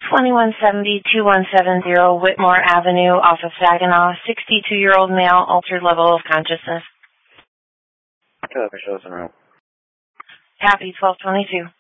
2170-2170 Whitmore Avenue off of Saginaw, 62-year-old male, altered level of consciousness. Shows in room. Happy 1222.